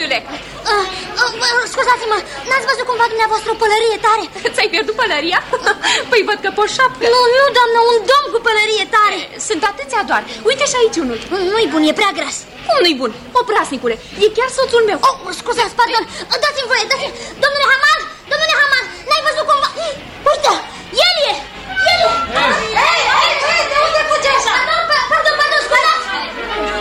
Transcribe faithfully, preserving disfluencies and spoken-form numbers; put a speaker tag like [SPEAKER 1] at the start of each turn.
[SPEAKER 1] domnule.
[SPEAKER 2] uh, uh, Scuzați-mă, n-ați văzut cumva dumneavoastră o pălărie tare?
[SPEAKER 1] Ți-ai pierdut pălăria? Păi văd că poți șapcă.
[SPEAKER 2] Nu, nu, doamnă, un domn cu pălărie tare.
[SPEAKER 1] Sunt atâția doar. Uite și aici unul.
[SPEAKER 2] Nu-i bun, e prea gras.
[SPEAKER 1] Cum nu-i bun? Oprasnicule, e chiar soțul meu.
[SPEAKER 2] Oh, scuzați, pardon, dați-mi voie, dați-mi. Domnule Hamal,